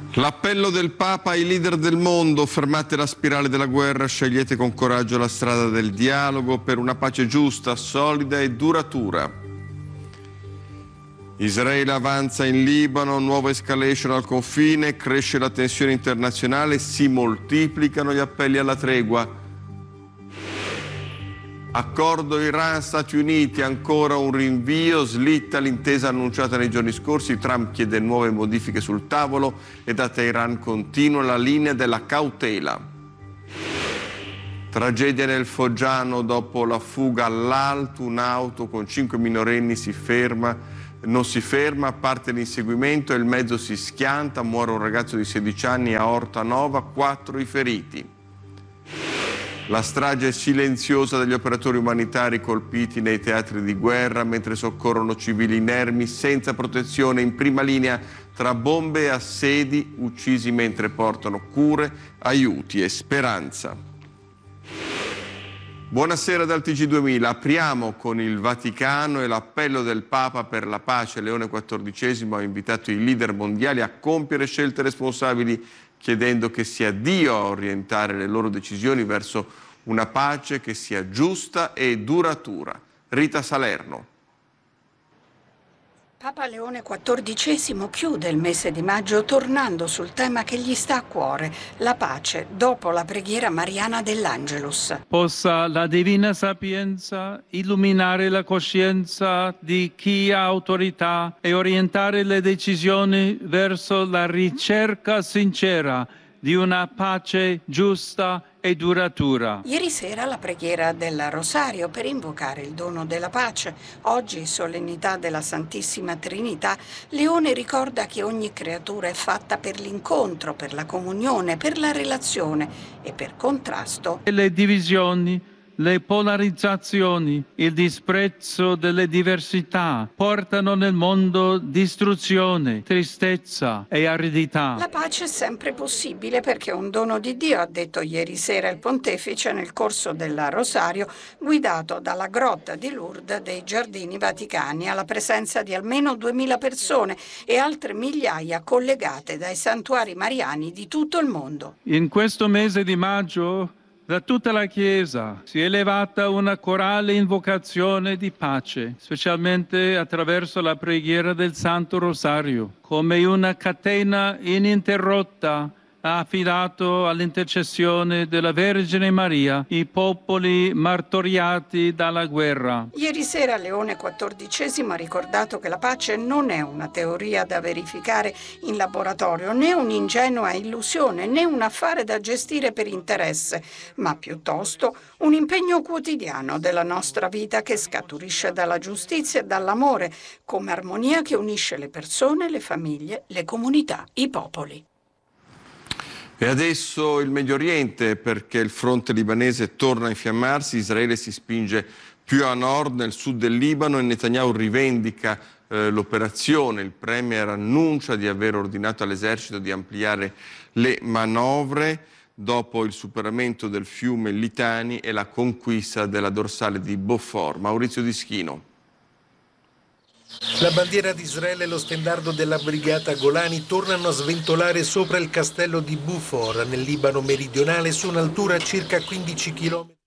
L'appello del Papa ai leader del mondo: fermate la spirale della guerra, scegliete con coraggio la strada del dialogo per una pace giusta, solida e duratura. Israele avanza in Libano, nuova escalation al confine, cresce la tensione internazionale, si moltiplicano gli appelli alla tregua. Accordo Iran-Stati Uniti, ancora un rinvio, slitta l'intesa annunciata nei giorni scorsi, Trump chiede nuove modifiche sul tavolo e da Teheran continua la linea della cautela. Tragedia nel Foggiano dopo la fuga all'alto, un'auto con 5 minorenni non si ferma, parte l'inseguimento e il mezzo si schianta, muore un ragazzo di 16 anni a Ortanova, 4 i feriti. La strage silenziosa degli operatori umanitari colpiti nei teatri di guerra mentre soccorrono civili inermi senza protezione in prima linea tra bombe e assedi, uccisi mentre portano cure, aiuti e speranza. Buonasera dal TG2000, apriamo con il Vaticano e l'appello del Papa per la pace. Leone XIV ha invitato i leader mondiali a compiere scelte responsabili, chiedendo che sia Dio a orientare le loro decisioni verso una pace che sia giusta e duratura. Rita Salerno. Papa Leone XIV chiude il mese di maggio tornando sul tema che gli sta a cuore, la pace, dopo la preghiera mariana dell'Angelus. Possa la divina sapienza illuminare la coscienza di chi ha autorità e orientare le decisioni verso la ricerca sincera di una pace giusta e duratura. Ieri sera la preghiera del Rosario per invocare il dono della pace. Oggi, solennità della Santissima Trinità, Leone ricorda che ogni creatura è fatta per l'incontro, per la comunione, per la relazione e per contrasto. Le divisioni, le polarizzazioni, il disprezzo delle diversità portano nel mondo distruzione, tristezza e aridità. La pace è sempre possibile perché è un dono di Dio, ha detto ieri sera il Pontefice nel corso del Rosario, guidato dalla grotta di Lourdes dei Giardini Vaticani, alla presenza di almeno 2000 persone e altre migliaia collegate dai santuari mariani di tutto il mondo. In questo mese di maggio, da tutta la Chiesa si è elevata una corale invocazione di pace, specialmente attraverso la preghiera del Santo Rosario, come una catena ininterrotta ha affidato all'intercessione della Vergine Maria i popoli martoriati dalla guerra. Ieri sera Leone XIV ha ricordato che la pace non è una teoria da verificare in laboratorio, né un'ingenua illusione, né un affare da gestire per interesse, ma piuttosto un impegno quotidiano della nostra vita che scaturisce dalla giustizia e dall'amore, come armonia che unisce le persone, le famiglie, le comunità, i popoli. E adesso il Medio Oriente, perché il fronte libanese torna a infiammarsi, Israele si spinge più a nord, nel sud del Libano, e Netanyahu rivendica l'operazione. Il premier annuncia di aver ordinato all'esercito di ampliare le manovre dopo il superamento del fiume Litani e la conquista della dorsale di Beaufort. Maurizio Dischino. La bandiera di Israele e lo stendardo della brigata Golani tornano a sventolare sopra il castello di Beaufort, nel Libano meridionale, su un'altura circa 15 km.